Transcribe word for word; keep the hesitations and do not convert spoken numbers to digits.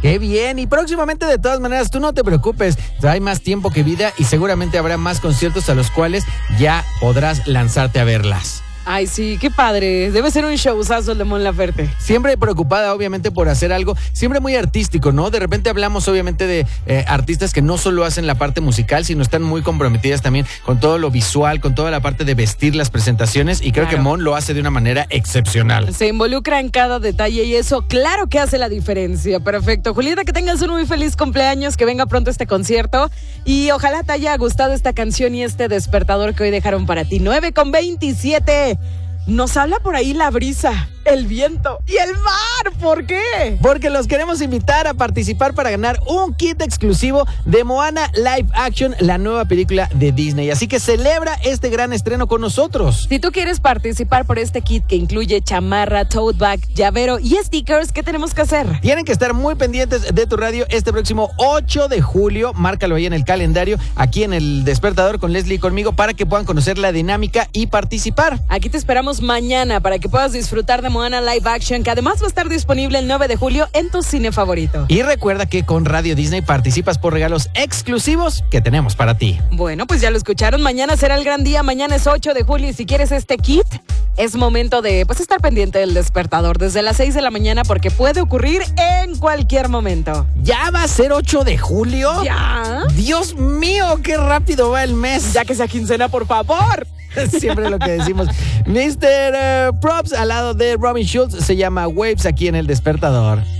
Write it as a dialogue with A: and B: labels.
A: Qué bien, y próximamente de todas maneras, tú no te preocupes, hay más tiempo que vida y seguramente habrá más conciertos a los cuales ya podrás lanzarte a verlas.
B: Ay, sí, qué padre. Debe ser un showzazo el de Mon Laferte.
A: Siempre preocupada, obviamente, por hacer algo, siempre muy artístico, ¿no? De repente hablamos, obviamente, de eh, artistas que no solo hacen la parte musical, sino están muy comprometidas también con todo lo visual, con toda la parte de vestir las presentaciones, y creo claro. que Mon lo hace de una manera excepcional.
B: Se involucra en cada detalle y eso, claro que hace la diferencia. Perfecto. Julieta, que tengas un muy feliz cumpleaños, que venga pronto este concierto y ojalá te haya gustado esta canción y este despertador que hoy dejaron para ti. nueve con veintisiete. Nos habla por ahí la brisa, el viento y el mar. ¿Por qué?
A: Porque los queremos invitar a participar para ganar un kit exclusivo de Moana Live Action, la nueva película de Disney. Así que celebra este gran estreno con nosotros.
B: Si tú quieres participar por este kit que incluye chamarra, tote bag, llavero y stickers, ¿qué tenemos que hacer?
A: Tienen que estar muy pendientes de tu radio este próximo ocho de julio. Márcalo ahí en el calendario, aquí en El Despertador con Leslie y conmigo, para que puedan conocer la dinámica y participar.
B: Aquí te esperamos mañana para que puedas disfrutar de Moana Live Action, que además va a estar disponible el nueve de julio en tu cine favorito.
A: Y recuerda que con Radio Disney participas por regalos exclusivos que tenemos para ti.
B: Bueno, pues ya lo escucharon, mañana será el gran día, mañana es ocho de julio y si quieres este kit, es momento de pues estar pendiente del despertador desde las seis de la mañana porque puede ocurrir en cualquier momento.
A: ¿Ya va a ser ocho de julio?
B: ¿Ya?
A: Dios mío, qué rápido va el mes.
B: Ya que sea quincena, por favor.
A: Siempre lo que decimos. mister Uh, Props al lado de Robin Schulz se llama Waves aquí en El Despertador.